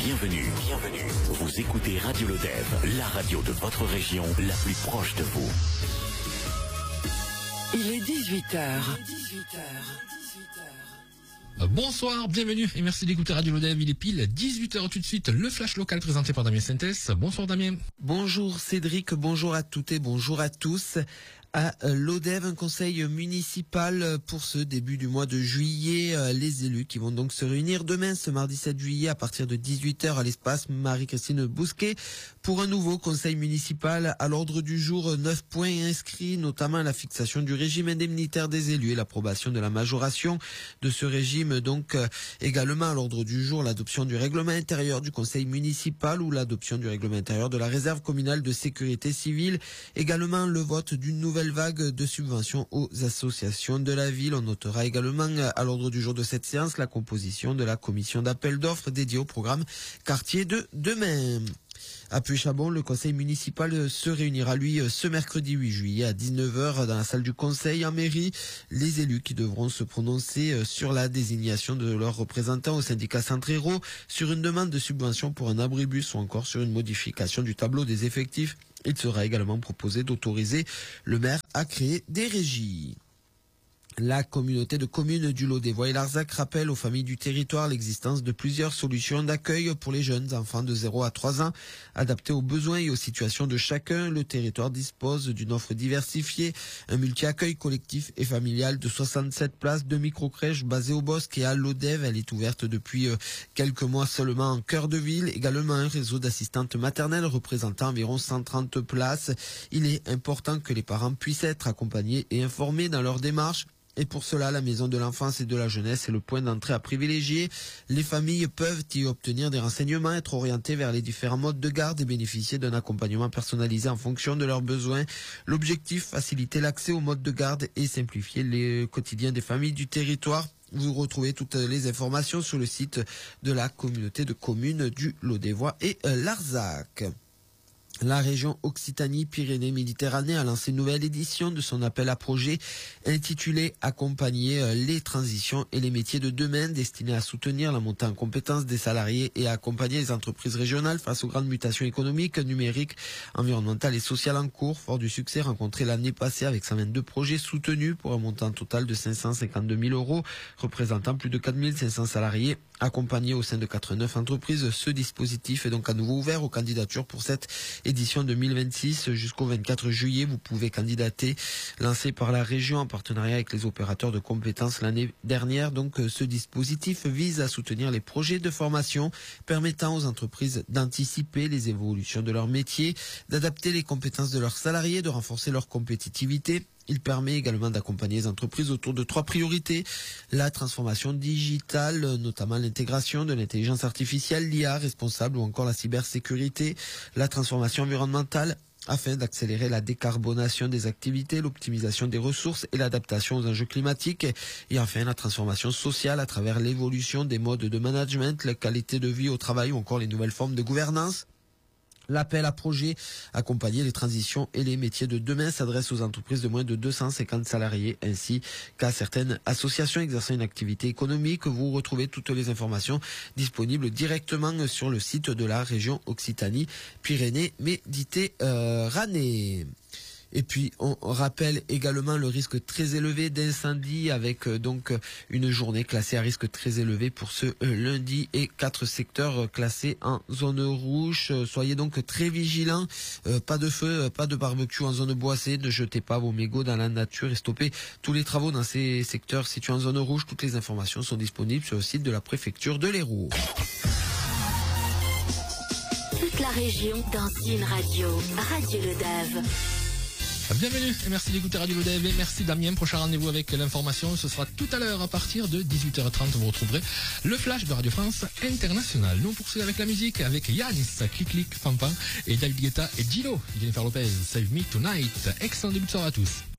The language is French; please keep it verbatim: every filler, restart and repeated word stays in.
Bienvenue, bienvenue. Vous écoutez Radio Lodève, la radio de votre région, la plus proche de vous. Il est dix-huit heures. Bonsoir, bienvenue et merci d'écouter Radio Lodève. Il est pile dix-huit heures tout de suite. Le flash local présenté par Damien Sintès. Bonsoir Damien. Bonjour Cédric, bonjour à toutes et bonjour à tous. À Lodève, un conseil municipal pour ce début du mois de juillet. Les élus qui vont donc se réunir demain, ce mardi sept juillet, à partir de dix-huit heures à l'espace Marie-Christine Bousquet, pour un nouveau conseil municipal. À l'ordre du jour, neuf points inscrits, notamment la fixation du régime indemnitaire des élus et l'approbation de la majoration de ce régime. Donc également à l'ordre du jour, l'adoption du règlement intérieur du conseil municipal ou l'adoption du règlement intérieur de la réserve communale de sécurité civile. Également le vote d'une nouvelle vague de subventions aux associations de la ville. On notera également à l'ordre du jour de cette séance la composition de la commission d'appel d'offres dédiée au programme quartier de demain. À Puy-Chabon, le conseil municipal se réunira, lui, ce mercredi huit juillet à dix-neuf heures dans la salle du conseil en mairie. Les élus qui devront se prononcer sur la désignation de leurs représentants au syndicat Centrero, sur une demande de subvention pour un abribus ou encore sur une modification du tableau des effectifs. Il sera également proposé d'autoriser le maire à créer des régies. La communauté de communes du Lot des Voies et Larzac rappelle aux familles du territoire l'existence de plusieurs solutions d'accueil pour les jeunes enfants de zéro à trois ans, adaptées aux besoins et aux situations de chacun. Le territoire dispose d'une offre diversifiée, un multi-accueil collectif et familial de soixante-sept places de micro-crèches basées au Bosque et à Lodève. Elle est ouverte depuis quelques mois seulement en cœur de ville. Également un réseau d'assistantes maternelles représentant environ cent trente places. Il est important que les parents puissent être accompagnés et informés dans leur démarche. Et pour cela, la maison de l'enfance et de la jeunesse est le point d'entrée à privilégier. Les familles peuvent y obtenir des renseignements, être orientées vers les différents modes de garde et bénéficier d'un accompagnement personnalisé en fonction de leurs besoins. L'objectif, faciliter l'accès aux modes de garde et simplifier le quotidien des familles du territoire. Vous retrouvez toutes les informations sur le site de la communauté de communes du Lot des Voies et Larzac. La région Occitanie-Pyrénées-Méditerranée a lancé une nouvelle édition de son appel à projet intitulé « Accompagner les transitions et les métiers de demain » destiné à soutenir la montée en compétences des salariés et à accompagner les entreprises régionales face aux grandes mutations économiques, numériques, environnementales et sociales en cours. Fort du succès rencontré l'année passée avec cent vingt-deux projets soutenus pour un montant total de cinq cent cinquante-deux mille euros, représentant plus de quatre mille cinq cents salariés accompagnés au sein de quatre-vingt-neuf entreprises. Ce dispositif est donc à nouveau ouvert aux candidatures pour cette édition deux mille vingt-six jusqu'au vingt-quatre juillet. Vous pouvez candidater, lancé par la région en partenariat avec les opérateurs de compétences l'année dernière. Donc ce dispositif vise à soutenir les projets de formation permettant aux entreprises d'anticiper les évolutions de leur métier, d'adapter les compétences de leurs salariés, de renforcer leur compétitivité. Il permet également d'accompagner les entreprises autour de trois priorités: la transformation digitale, notamment l'intégration de l'intelligence artificielle, l'I A responsable ou encore la cybersécurité, la transformation environnementale afin d'accélérer la décarbonation des activités, l'optimisation des ressources et l'adaptation aux enjeux climatiques, et enfin la transformation sociale à travers l'évolution des modes de management, la qualité de vie au travail ou encore les nouvelles formes de gouvernance. L'appel à projet accompagner les transitions et les métiers de demain s'adresse aux entreprises de moins de deux cent cinquante salariés ainsi qu'à certaines associations exerçant une activité économique. Vous retrouvez toutes les informations disponibles directement sur le site de la région Occitanie-Pyrénées-Méditerranée. Et puis on rappelle également le risque très élevé d'incendie avec euh, donc une journée classée à risque très élevé pour ce euh, lundi et quatre secteurs euh, classés en zone rouge. Euh, soyez donc très vigilants. Euh, pas de feu, euh, pas de barbecue en zone boisée. Ne jetez pas vos mégots dans la nature et stoppez tous les travaux dans ces secteurs situés en zone rouge. Toutes les informations sont disponibles sur le site de la préfecture de l'Hérault. Toute la région dans une radio. Radio Lodève. Bienvenue et merci d'écouter Radio Lodève et merci Damien. Prochain rendez-vous avec l'information, ce sera tout à l'heure à partir de dix-huit heures trente. Vous retrouverez le flash de Radio France International. Nous on poursuit avec la musique avec Yanis, Kiklik, Fampan et David Guetta et Gilo. Jennifer Lopez, Save Me Tonight. Excellent début de soirée à tous.